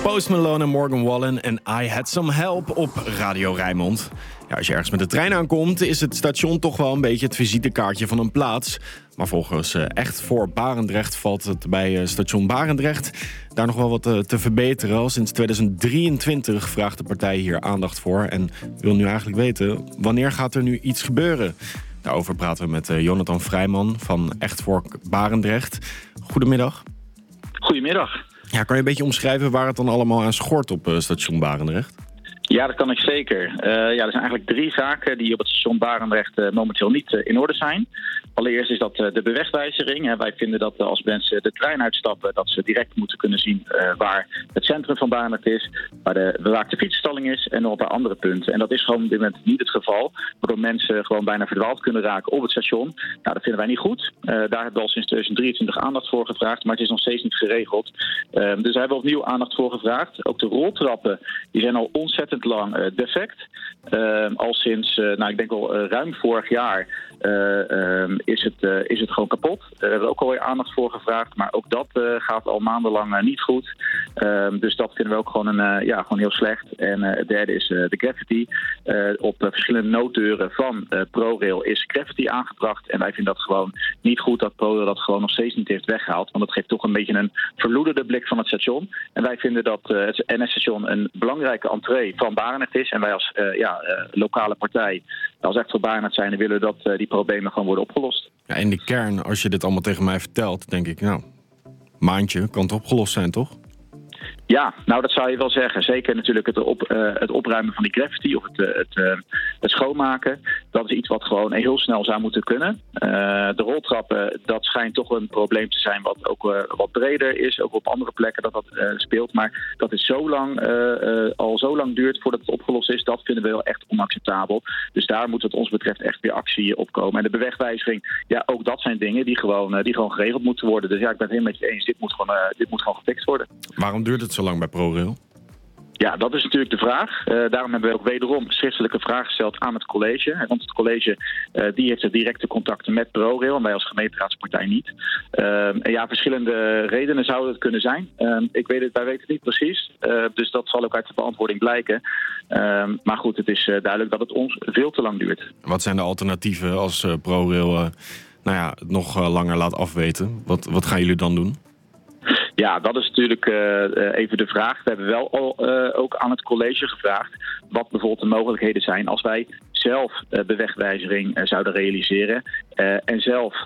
Post Malone en Morgan Wallen en I Had Some Help op Radio Rijnmond. Ja, als je ergens met de trein aankomt, is het station toch wel een beetje het visitekaartje van een plaats. Maar volgens Echt voor Barendrecht valt het bij station Barendrecht daar nog wel wat te verbeteren. Al sinds 2023 vraagt de partij hier aandacht voor en wil nu eigenlijk weten, wanneer gaat er nu iets gebeuren? Daarover praten we met Jonathan Vrijman van Echt voor Barendrecht. Goedemiddag. Goedemiddag. Ja, kan je een beetje omschrijven waar het dan allemaal aan schort op station Barendrecht? Ja, dat kan ik zeker. Er zijn eigenlijk 3 zaken die op het station Barendrecht momenteel niet in orde zijn. Allereerst is dat de bewegwijzering. Wij vinden dat als mensen de trein uitstappen, dat ze direct moeten kunnen zien waar het centrum van Barendrecht is, waar de bewaakte fietsstalling is en nog een paar andere punten. En dat is gewoon op dit moment niet het geval, waardoor mensen gewoon bijna verdwaald kunnen raken op het station. Nou, dat vinden wij niet goed. Daar hebben we al sinds 2023 aandacht voor gevraagd, maar het is nog steeds niet geregeld. Dus daar hebben we opnieuw aandacht voor gevraagd. Ook de roltrappen, die zijn al ontzettend lang defect. Al sinds, ik denk wel ruim vorig jaar is het gewoon kapot. Daar hebben we ook alweer aandacht voor gevraagd, maar ook dat gaat al maandenlang niet goed. Dus dat vinden we ook gewoon gewoon heel slecht. En het derde is de graffiti. Op verschillende nooddeuren van ProRail is graffiti aangebracht. En wij vinden dat gewoon niet goed dat ProRail dat gewoon nog steeds niet heeft weggehaald. Want dat geeft toch een beetje een verloederde blik van het station. En wij vinden dat het NS-station een belangrijke entree van Barendrecht is. En wij als lokale partij, als Echt voor Barendrecht zijn, willen dat die problemen gewoon worden opgelost. Ja, in de kern, als je dit allemaal tegen mij vertelt, denk ik, maandje kan het opgelost zijn, toch? Ja, dat zou je wel zeggen. Zeker natuurlijk het opruimen van die graffiti of het schoonmaken. Dat is iets wat gewoon heel snel zou moeten kunnen. De roltrappen, dat schijnt toch een probleem te zijn wat ook wat breder is. Ook op andere plekken dat speelt. Maar dat is al zo lang duurt voordat het opgelost is. Dat vinden we wel echt onacceptabel. Dus daar moet wat ons betreft echt weer actie op komen. En de bewegwijzering, ook dat zijn dingen die gewoon geregeld moeten worden. Dus ik ben het helemaal met je eens. Dit moet gewoon gefixt worden. Waarom duurt het zo lang bij ProRail? Ja, dat is natuurlijk de vraag. Daarom hebben we ook wederom schriftelijke vraag gesteld aan het college. Want het college die heeft de directe contacten met ProRail en wij als gemeenteraadspartij niet. Verschillende redenen zouden het kunnen zijn. Wij weten het niet precies. Dus dat zal ook uit de beantwoording blijken. Maar goed, het is duidelijk dat het ons veel te lang duurt. Wat zijn de alternatieven als ProRail het nog langer laat afweten? Wat gaan jullie dan doen? Ja, dat is natuurlijk even de vraag. We hebben wel al ook aan het college gevraagd wat bijvoorbeeld de mogelijkheden zijn als wij zelf bewegwijzering zouden realiseren en zelf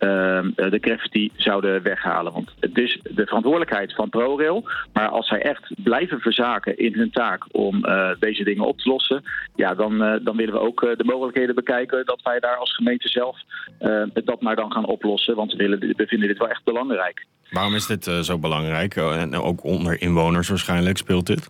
de graffiti zouden weghalen. Want het is de verantwoordelijkheid van ProRail. Maar als zij echt blijven verzaken in hun taak om deze dingen op te lossen, dan willen we ook de mogelijkheden bekijken dat wij daar als gemeente zelf dat maar dan gaan oplossen. Want we vinden dit wel echt belangrijk. Waarom is dit zo belangrijk? En ook onder inwoners waarschijnlijk speelt dit?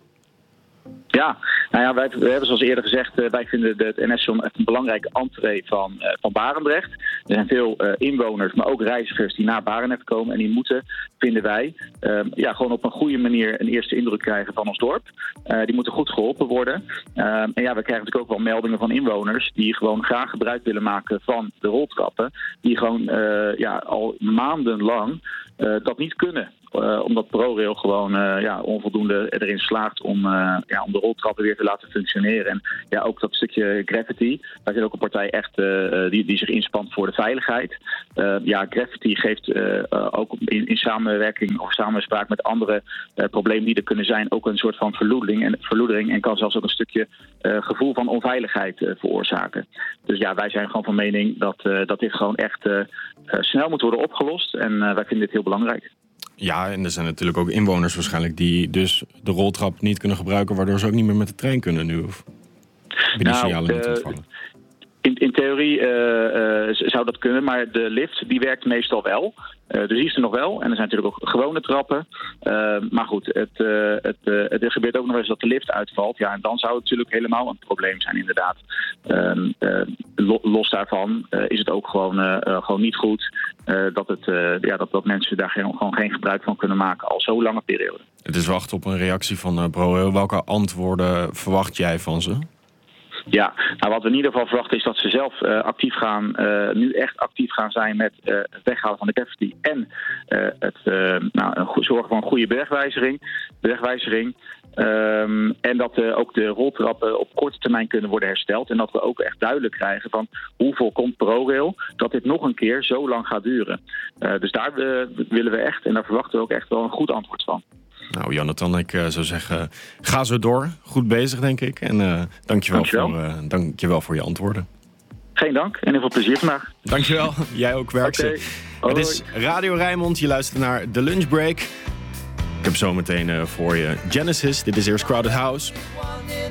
Ja, we hebben zoals eerder gezegd, wij vinden het NS-station echt een belangrijke entree van Barendrecht. Er zijn veel inwoners, maar ook reizigers die naar Barendrecht komen. En die moeten, vinden wij, gewoon op een goede manier een eerste indruk krijgen van ons dorp. Die moeten goed geholpen worden. We krijgen natuurlijk ook wel meldingen van inwoners die gewoon graag gebruik willen maken van de roltrappen. Die gewoon al maandenlang dat niet kunnen. Omdat ProRail gewoon onvoldoende erin slaagt om de roltrappen weer te laten functioneren. En ook dat stukje graffiti. Wij zijn ook een partij echt die zich inspant voor de veiligheid. Graffiti geeft ook in samenwerking of samenspraak met andere problemen die er kunnen zijn ook een soort van verloedering en kan zelfs ook een stukje gevoel van onveiligheid veroorzaken. Dus wij zijn gewoon van mening dat dit gewoon echt snel moet worden opgelost. En wij vinden dit heel belangrijk. Ja, en er zijn natuurlijk ook inwoners waarschijnlijk die dus de roltrap niet kunnen gebruiken, waardoor ze ook niet meer met de trein kunnen nu. Of heb je die signalen niet ontvangen? In theorie zou dat kunnen, maar de lift die werkt meestal wel. Dus die is er nog wel. En er zijn natuurlijk ook gewone trappen. Maar goed, er gebeurt ook nog eens dat de lift uitvalt. Ja, en dan zou het natuurlijk helemaal een probleem zijn, inderdaad. Los daarvan is het ook gewoon niet goed dat mensen daar gewoon geen gebruik van kunnen maken al zo'n lange periode. Het is wachten op een reactie van ProRail. Welke antwoorden verwacht jij van ze? Ja, nou, wat we in ieder geval verwachten is dat ze zelf nu echt actief gaan zijn met het weghalen van de graffiti en zorgen voor een goede bergwijzering. En dat ook de roltrappen op korte termijn kunnen worden hersteld. En dat we ook echt duidelijk krijgen van hoeveel komt ProRail dat dit nog een keer zo lang gaat duren. Dus daar willen we echt en daar verwachten we ook echt wel een goed antwoord van. Nou, Jonathan, ik zou zeggen, ga zo door. Goed bezig, denk ik. En dankjewel voor je antwoorden. Geen dank en heel veel plezier vandaag. Dankjewel. Jij ook, Werkse. Het is Radio Rijnmond. Je luistert naar The Lunch Break. Ik heb zometeen voor je Genesis. Dit is eerst Crowded House.